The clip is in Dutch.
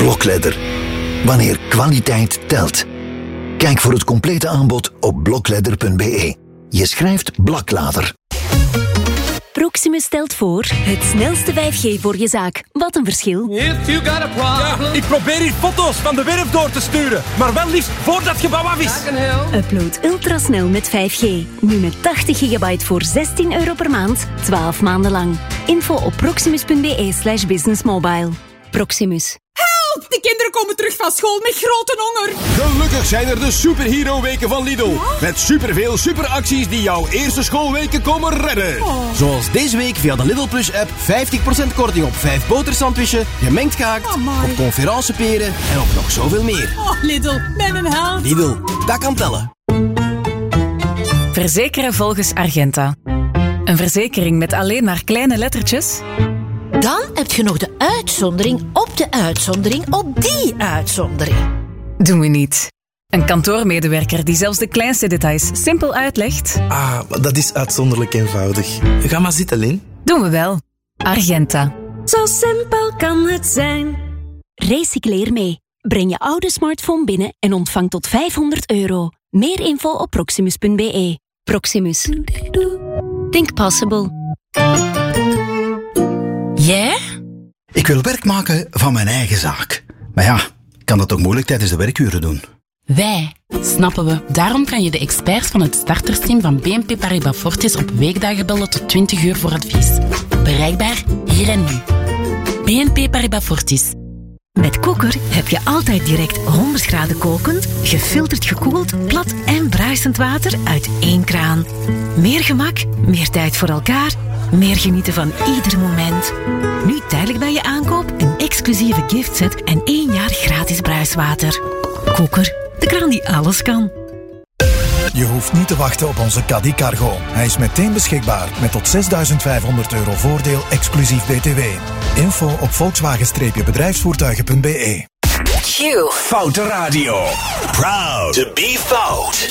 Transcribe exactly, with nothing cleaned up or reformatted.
Blokledder. Wanneer kwaliteit telt. Kijk voor het complete aanbod op blokledder punt b e. Je schrijft Blaklader. Proximus stelt voor het snelste vijf G voor je zaak. Wat een verschil. Ja, ik probeer hier foto's van de werf door te sturen. Maar wel liefst voor dat gebouw af is. Upload ultrasnel met vijf G. Nu met tachtig gigabyte voor zestien euro per maand. twaalf maanden lang. Info op proximus punt b e slash businessmobile. Proximus. Help! De kinderen komen terug van school met grote honger. Gelukkig zijn er de superhero-weken van Lidl. Ja? Met superveel superacties die jouw eerste schoolweken komen redden. Oh. Zoals deze week via de Lidl Plus-app vijftig procent korting op vijf botersandwichen, gemengd gehakt, oh op conferenceperen en op nog zoveel meer. Oh, Lidl, ben een held. Lidl, dat kan tellen. Verzekeren volgens Argenta. Een verzekering met alleen maar kleine lettertjes? Dan heb je nog de uitzondering op de uitzondering op die uitzondering. Doen we niet. Een kantoormedewerker die zelfs de kleinste details simpel uitlegt? Ah, dat is uitzonderlijk eenvoudig. Ga maar zitten, Lin. Doen we wel. Argenta. Zo simpel kan het zijn. Recycleer mee. Breng je oude smartphone binnen en ontvang tot vijfhonderd euro. Meer info op proximus punt b e. Proximus. Think possible. Jij? Ik wil werk maken van mijn eigen zaak. Maar ja, ik kan dat toch moeilijk tijdens de werkuren doen? Wij, snappen we. Daarom kan je de experts van het startersteam van B N P Paribas Fortis op weekdagen bellen tot twintig uur voor advies. Bereikbaar hier en nu. B N P Paribas Fortis. Met Koker heb je altijd direct honderd graden kokend, gefilterd gekoeld, plat en bruisend water uit één kraan. Meer gemak, meer tijd voor elkaar, meer genieten van ieder moment. Nu tijdelijk bij je aankoop een exclusieve giftset en één jaar gratis bruiswater. Koker, de kraan die alles kan. Je hoeft niet te wachten op onze Caddy Cargo. Hij is meteen beschikbaar met tot zesduizend vijfhonderd euro voordeel exclusief B T W. Info op volkswagen bedrijfsvoertuigen punt b e. Q. Foute Radio. Proud to be fout.